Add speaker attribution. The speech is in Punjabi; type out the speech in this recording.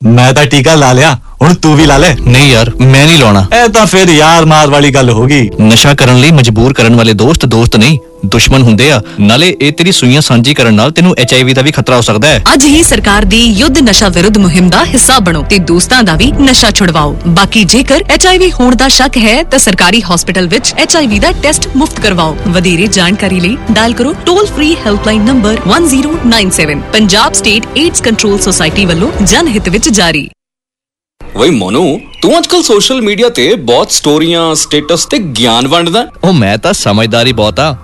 Speaker 1: मैं तो टीका ला लिया, हुण तू भी ला ले।
Speaker 2: नहीं यार, मैं नहीं लाउणा।
Speaker 1: ए तां फिर यार मार वाली गल होगी।
Speaker 2: नशा ਕਰਨ ਲਈ ਮਜਬੂਰ ਕਰਨ ਵਾਲੇ ਦੋਸਤ ਨਹੀਂ ਦੁਸ਼ਮਣ ਹੁੰਦੇ ਆ। ਨਾਲੇ ਇਹ ਤੇਰੀ ਸੂਈਆਂ ਸਾਂਝੀ ਕਰਨ ਨਾਲ ਤੈਨੂੰ HIV ਦਾ ਵੀ ਖਤਰਾ ਹੋ ਸਕਦਾ ਹੈ।
Speaker 3: ਅੱਜ ਹੀ ਸਰਕਾਰ ਦੀ ਯੁੱਧ ਨਸ਼ਾ ਵਿਰੁੱਧ ਮੁਹਿੰਮ ਦਾ ਹਿੱਸਾ ਬਣੋ ਤੇ ਦੋਸਤਾਂ ਦਾ ਵੀ ਨਸ਼ਾ ਛੁਡਵਾਓ। ਬਾਕੀ ਜੇਕਰ HIV ਹੋਣ ਦਾ ਸ਼ੱਕ ਹੈ ਤਾਂ ਸਰਕਾਰੀ ਹਸਪਤਾਲ ਵਿੱਚ HIV ਦਾ ਟੈਸਟ ਮੁਫਤ ਕਰਵਾਓ। ਵਧੇਰੇ ਜਾਣਕਾਰੀ ਲਈ ਡਾਇਲ ਕਰੋ toll free helpline number 1097। Punjab state AIDS control society ਵੱਲੋਂ ਜਨਹਿਤ ਵਿੱਚ ਜਾਰੀ।
Speaker 4: ਵਈ ਮੋਨੂ, ਤੂੰ ਅੱਜਕੱਲ ਸੋਸ਼ਲ ਮੀਡੀਆ ਤੇ ਬਹੁਤ ਸਟੋਰੀਆਂ, ਸਟੇਟਸ ਤੇ ਗਿਆਨ ਵੰਡਦਾ।
Speaker 2: ਉਹ ਮੈਂ ਤਾਂ ਸਮਝਦਾਰੀ ਬਹੁਤ ਆ।